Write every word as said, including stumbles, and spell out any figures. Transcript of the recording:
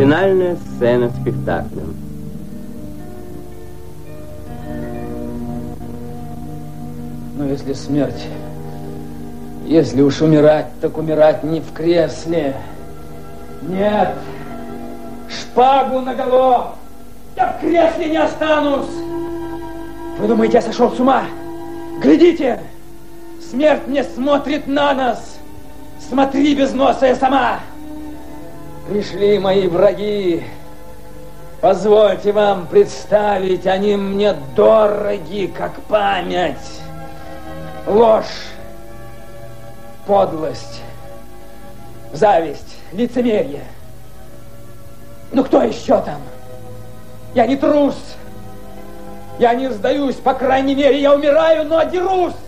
Финальная сцена спектакля. Но если смерть, если уж умирать, так умирать не в кресле. Нет, шпагу наголо. Я в кресле не останусь. Вы думаете, я сошел с ума? Глядите, смерть не смотрит на нас. Смотри, безносая сама. Пришли мои враги. Позвольте вам представить, они мне дороги, как память. Ложь, подлость, зависть, лицемерие. Ну кто еще там? Я не трус. Я не сдаюсь, по крайней мере, я умираю, но дерусь.